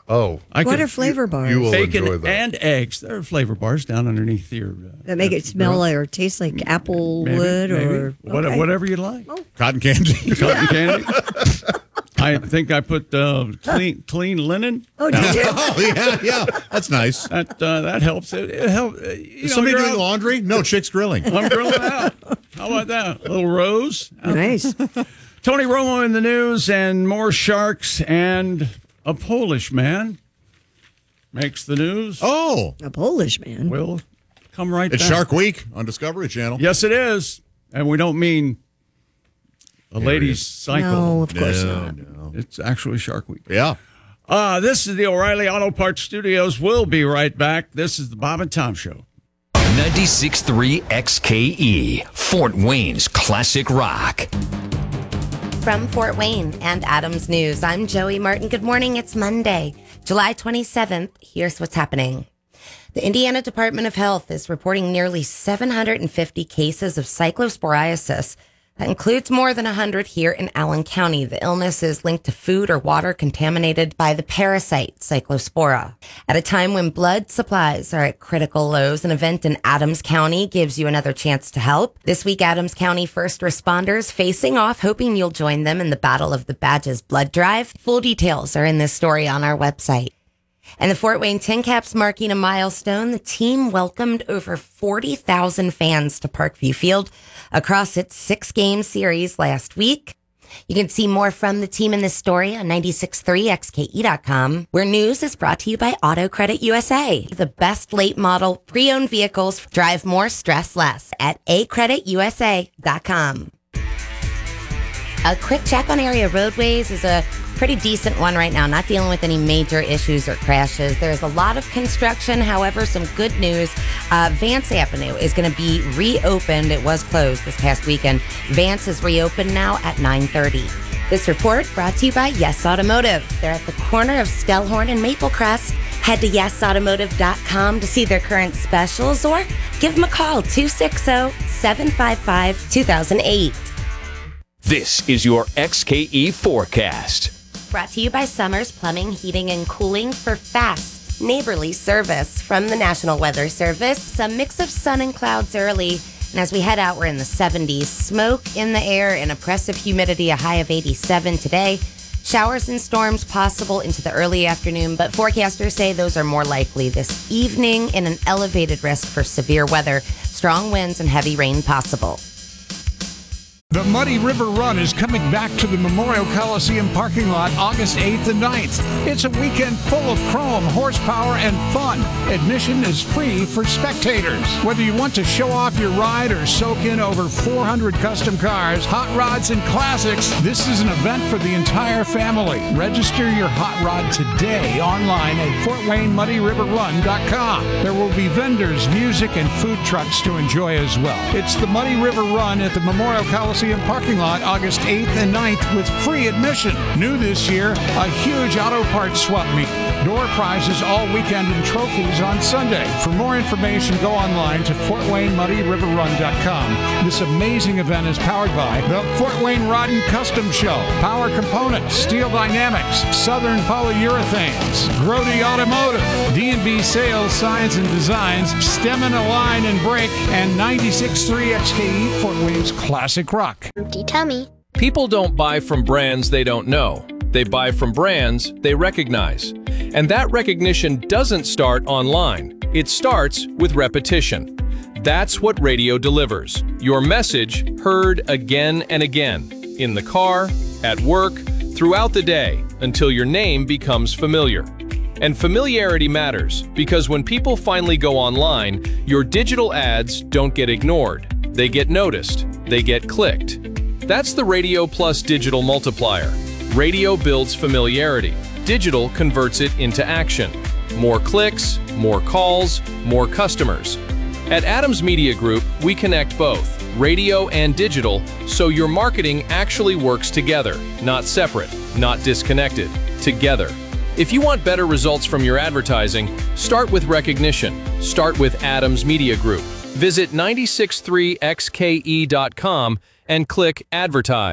Oh. What are flavor bars? You will Bacon enjoy that. and eggs. There are flavor bars down underneath your... That make it smell or taste like apple wood or... Okay. Whatever you like. Cotton candy. Cotton candy. I think I put clean linen. Oh, did you? Oh, yeah. That's nice. That helps. It helps. Is somebody doing laundry? No, Chick's grilling. I'm grilling out. How about that? A little rose. Nice. Tony Romo in the news and more sharks, and a Polish man makes the news. Oh. A Polish man. We'll come right It's back. Shark Week on Discovery Channel. Yes, it is. And we don't mean a lady's cycle. No, of course not. No. It's actually Shark Week. Yeah. This is the O'Reilly Auto Parts Studios. We'll be right back. This is the Bob and Tom Show. 96.3 XKE, Fort Wayne's classic rock. From Fort Wayne and Adams News, I'm Joey Martin. Good morning. It's Monday, July 27th. Here's what's happening. The Indiana Department of Health is reporting nearly 750 cases of cyclosporiasis. That includes more than 100 here in Allen County. The illness is linked to food or water contaminated by the parasite Cyclospora. At a time when blood supplies are at critical lows, an event in Adams County gives you another chance to help. This week, Adams County first responders facing off, hoping you'll join them in the Battle of the Badges blood drive. Full details are in this story on our website. And the Fort Wayne Tin Caps marking a milestone. The team welcomed over 40,000 fans to Parkview Field across its 6-game series last week. You can see more from the team in this story on 963xke.com, where news is brought to you by Auto Credit USA. The best late model pre-owned vehicles drive more, stress less at acreditusa.com. A quick check on area roadways is a pretty decent one right now, not dealing with any major issues or crashes. There's a lot of construction. However, some good news. Vance Avenue is going to be reopened. It was closed this past weekend. Vance is reopened now at 9:30. This report brought to you by Yes Automotive. They're at the corner of Stellhorn and Maplecrest. Head to yesautomotive.com to see their current specials or give them a call, 260-755-2008. This is your XKE forecast. Brought to you by Summers Plumbing, Heating, and Cooling for fast, neighborly service. From the National Weather Service, some mix of sun and clouds early. And as we head out, we're in the 70s. Smoke in the air and oppressive humidity, a high of 87 today. Showers and storms possible into the early afternoon, but forecasters say those are more likely this evening and an elevated risk for severe weather. Strong winds and heavy rain possible. The Muddy River Run is coming back to the Memorial Coliseum parking lot August 8th and 9th. It's a weekend full of chrome, horsepower, and fun. Admission is free for spectators. Whether you want to show off your ride or soak in over 400 custom cars, hot rods, and classics, this is an event for the entire family. Register your hot rod today online at FortWayneMuddyRiverRun.com. There will be vendors, music, and food trucks to enjoy as well. It's the Muddy River Run at the Memorial Coliseum parking lot August 8th and 9th with free admission. New this year, a huge auto parts swap meet. Door prizes all weekend and trophies on Sunday. For more information, go online to FortWayneMuddyRiverRun.com. This amazing event is powered by the Fort Wayne Rod and Custom Show, Power Components, Steel Dynamics, Southern Polyurethanes, Grody Automotive, D&B Sales, Signs and Designs, Stemmen Align and Brake, and 96.3 XKE, Fort Wayne's classic rock. Empty tummy. People don't buy from brands they don't know. They buy from brands they recognize. And that recognition doesn't start online. It starts with repetition. That's what radio delivers. Your message heard again and again. In the car, at work, throughout the day, until your name becomes familiar. And familiarity matters, because when people finally go online, your digital ads don't get ignored. They get noticed. They get clicked. That's the Radio Plus Digital Multiplier. Radio builds familiarity. Digital converts it into action. More clicks, more calls, more customers. At Adams Media Group, we connect both, radio and digital, so your marketing actually works together, not separate, not disconnected, together. If you want better results from your advertising, start with recognition. Start with Adams Media Group. Visit 963xke.com and click Advertise.